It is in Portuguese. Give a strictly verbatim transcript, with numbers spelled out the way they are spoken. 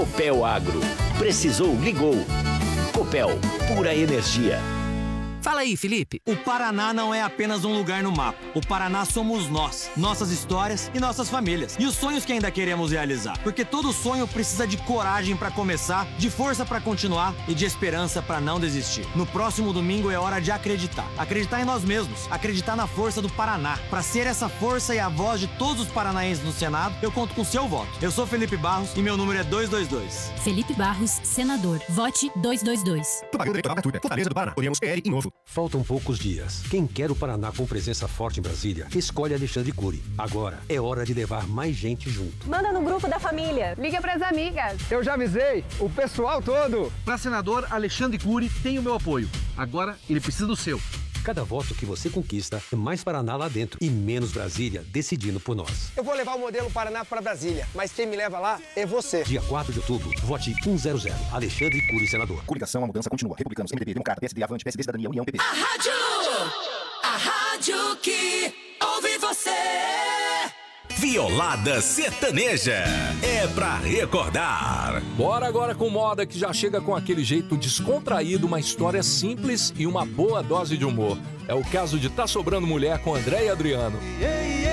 Copel Agro. Precisou, ligou. Copel, pura energia. Fala aí, Felipe. O Paraná não é apenas um lugar no mapa. O Paraná somos nós, nossas histórias e nossas famílias. E os sonhos que ainda queremos realizar. Porque todo sonho precisa de coragem pra começar, de força pra continuar e de esperança pra não desistir. No próximo domingo é hora de acreditar. Acreditar em nós mesmos. Acreditar na força do Paraná. Pra ser essa força e a voz de todos os paranaenses no Senado, eu conto com seu voto. Eu sou Felipe Barros e meu número é dois dois dois. Felipe Barros, senador. Vote dois dois dois. Propaganda eleitoral gratuita. Fortaleza do Paraná. Oremos P L e Novo. Faltam poucos dias. Quem quer o Paraná com presença forte em Brasília, escolhe Alexandre Cury. Agora é hora de levar mais gente junto. Manda no grupo da família. Liga pras amigas. Eu já avisei o pessoal todo. Para senador Alexandre Cury tem o meu apoio. Agora ele precisa do seu. Cada voto que você conquista é mais Paraná lá dentro e menos Brasília decidindo por nós. Eu vou levar o modelo Paraná para Brasília, mas quem me leva lá é você. Dia quatro de outubro, vote um zero zero. Alexandre Cury, senador. Coligação, a mudança continua. Republicanos, M D B, Democrata, P S D, Avante, P S D, Cidadania, União, P P. A rádio, a rádio que ouve você. Violada Sertaneja é pra recordar. Bora agora com moda que já chega com aquele jeito descontraído, uma história simples e uma boa dose de humor. É o caso de Tá Sobrando Mulher com André e Adriano.